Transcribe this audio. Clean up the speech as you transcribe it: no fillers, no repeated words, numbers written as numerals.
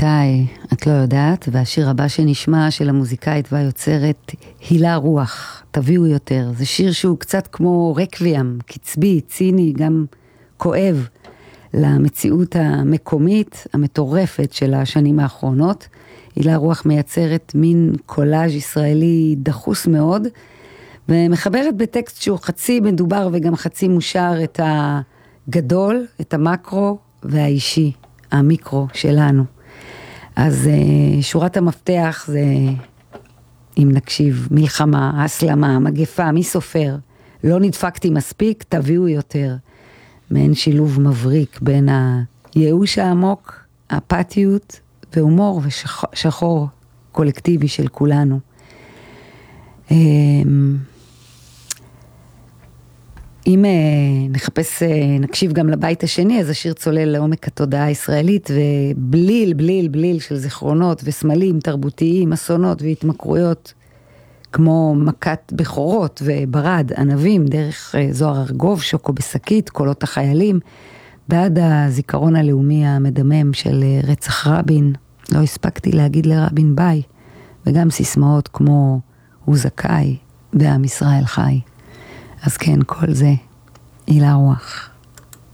איתי, את לא יודעת, והשיר הבא שנשמע של המוזיקאית והיוצרת הילה רוח, תביאו יותר. זה שיר שהוא קצת כמו רקוויאם, קצבי, ציני, גם כואב למציאות המקומית, המטורפת של השנים האחרונות. הילה רוח מייצרת מין קולאז' ישראלי דחוס מאוד, ומחברת בטקסט שהוא חצי מדובר וגם חצי מושר את הגדול, את המקרו והאישי, המיקרו שלנו. אז שורת המפתח זה, אם נקשיב, מלחמה, הסלמה, מגפה, מי סופר, לא נדפקתי מספיק, תביאו יותר. מעין שילוב מבריק בין הייאוש העמוק, האפתיות והומור ושחור קולקטיבי של כולנו. אם נקשיב גם לבית השני, אז השיר צולל לעומק התודעה הישראלית, ובליל של זיכרונות וסמלים תרבותיים, אסונות והתמכרויות, כמו מכת בכורות וברד, ענבים, דרך זוהר ארגוב, שוקו בסקית, קולות החיילים, בעד הזיכרון הלאומי המדמם של רצח רבין, לא הספקתי להגיד לרבין ביי, וגם סיסמאות כמו הוא זכאי, ועם ישראל חי. אז כן, כל זה, הילה רוח.